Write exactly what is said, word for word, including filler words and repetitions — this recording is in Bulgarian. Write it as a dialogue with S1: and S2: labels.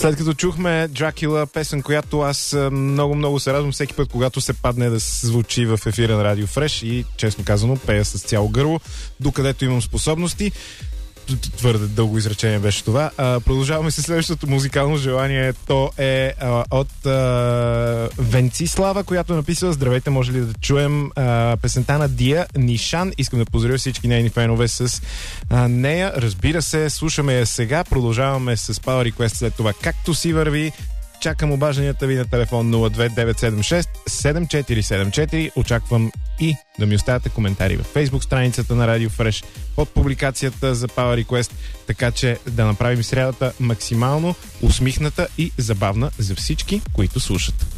S1: След като чухме Dracula, песен, която аз много-много се радвам всеки път, когато се падне да звучи в ефира на Радио Фреш и, честно казано, пея с цяло гърло, докъдето имам способности. Твърде дълго изречение беше това. А, продължаваме с следващото музикално желание. То е а, от а, Венцислава, която е написала: здравейте, може ли да чуем а, песента на Дия Нишан? Искам да поздравя всички нейни фенове с а, нея. Разбира се, слушаме я сега. Продължаваме с Power Request след това. Както си върви, чакам обажданията ви на телефон нула две девет седем шест седем четири седем четири. Очаквам и да ми оставяте коментари във Facebook страницата на Radio Fresh под публикацията за Power Request, така че да направим срядата максимално усмихната и забавна за всички, които слушат.